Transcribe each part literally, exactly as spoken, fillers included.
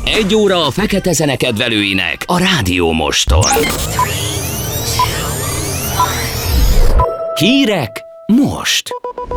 Egy óra a fekete zene kedvelőinek a Rádió Moston. Hírek most!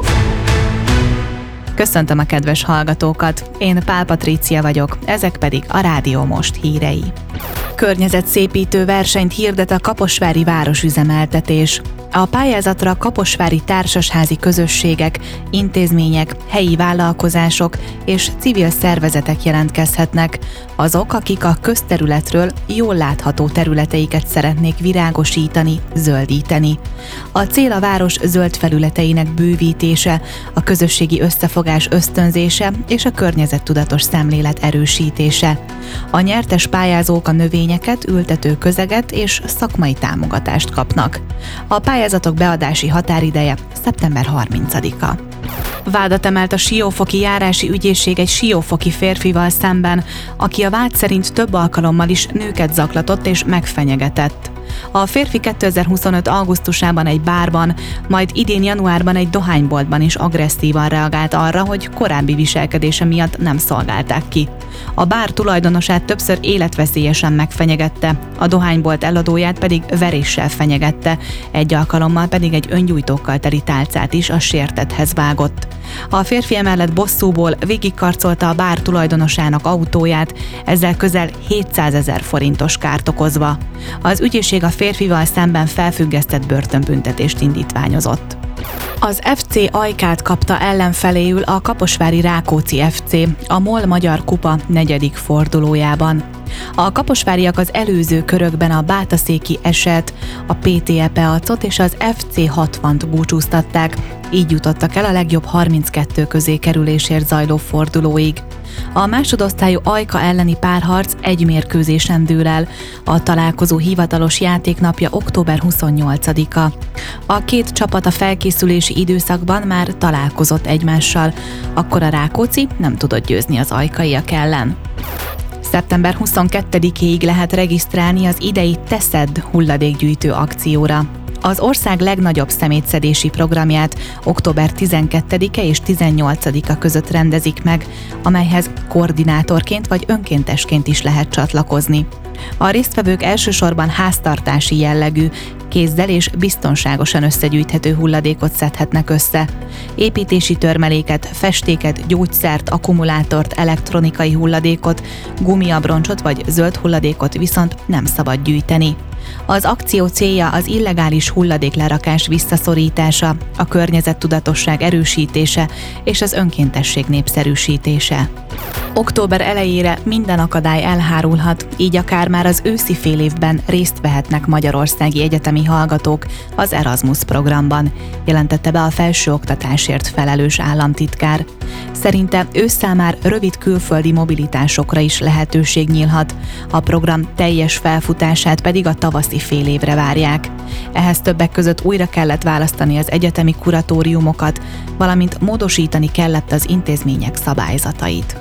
Köszöntöm a kedves hallgatókat, én Pál Patrícia vagyok, ezek pedig a Rádió Most hírei. Környezetszépítő versenyt hirdet a Kaposvári Városüzemeltetés. A pályázatra kaposvári társasházi közösségek, intézmények, helyi vállalkozások és civil szervezetek jelentkezhetnek. Azok, akik a közterületről jól látható területeiket szeretnék virágosítani, zöldíteni. A cél a város zöld felületeinek bővítése, a közösségi összefogás ösztönzése és a környezettudatos szemlélet erősítése. A nyertes pályázók a növényeket, ültető közeget és szakmai támogatást kapnak. A pályázatok beadási határideje szeptember harmincadika. Vádat emelt a Siófoki járási ügyészség egy siófoki férfival szemben, aki a vád szerint több alkalommal is nőket zaklatott és megfenyegetett. A férfi kétezer-huszonöt augusztusában egy bárban, majd idén januárban egy dohányboltban is agresszívan reagált arra, hogy korábbi viselkedése miatt nem szolgálták ki. A bár tulajdonosát többször életveszélyesen megfenyegette, a dohánybolt eladóját pedig veréssel fenyegette, egy alkalommal pedig egy öngyújtókkal teli tálcát is a sértetthez vágott. A férfi emellett bosszúból végigkarcolta a bár tulajdonosának autóját, ezzel közel hétszázezer forintos kárt okozva. Az ügyészség a férfival szemben felfüggesztett börtönbüntetést indítványozott. Az ef cé ajkát kapta ellenfeléül a kaposvári Rákóczi ef cé a MOL Magyar Kupa negyedik fordulójában. A kaposváriak az előző körökben a Bátaszéki Eset, a pé té e Peacot és az ef cé hatvant búcsúztatták, így jutottak el a legjobb harminckettő közé kerülésért zajló fordulóig. A másodosztályú Ajka elleni párharc egy mérkőzésen dől el, a találkozó hivatalos játéknapja október huszonnyolcadika. A két csapat a felkészülési időszakban már találkozott egymással, akkor a Rákóczi nem tudott győzni az ajkaiak ellen. szeptember huszonkettedikéig lehet regisztrálni az idei Teszed hulladékgyűjtő akcióra. Az ország legnagyobb szemétszedési programját október tizenkettedike és tizennyolcadika között rendezik meg, amelyhez koordinátorként vagy önkéntesként is lehet csatlakozni. A résztvevők elsősorban háztartási jellegű, kézzel és biztonságosan összegyűjthető hulladékot szedhetnek össze. Építési törmeléket, festéket, gyógyszert, akkumulátort, elektronikai hulladékot, gumiabroncsot vagy zöld hulladékot viszont nem szabad gyűjteni. Az akció célja az illegális hulladéklerakás visszaszorítása, a környezettudatosság erősítése és az önkéntesség népszerűsítése. Október elejére minden akadály elhárulhat, így akár már az őszi félévben részt vehetnek magyarországi egyetemi hallgatók az Erasmus programban, jelentette be a felsőoktatásért felelős államtitkár. Szerinte ősszel már rövid külföldi mobilitásokra is lehetőség nyílhat, a program teljes felfutását pedig a tavaszi félévre várják. Ehhez többek között újra kellett választani az egyetemi kuratóriumokat, valamint módosítani kellett az intézmények szabályzatait.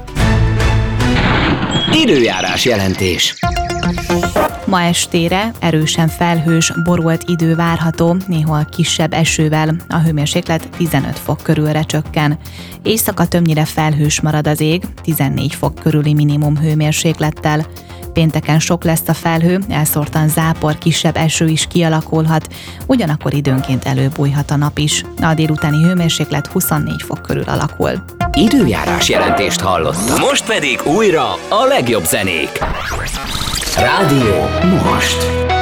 Időjárás jelentés. Ma estére erősen felhős, borult idő várható, néhol kisebb esővel, a hőmérséklet tizenöt fok körülre csökken. Éjszaka többnyire felhős marad az ég, tizennégy fok körüli minimum hőmérséklettel. Pénteken sok lesz a felhő, elszórtan zápor, kisebb eső is kialakulhat, ugyanakkor időnként előbújhat a nap is. A délutáni hőmérséklet huszonnégy fok körül alakul. Időjárás jelentést hallottak. Most pedig újra a legjobb zenék. Rádió Most.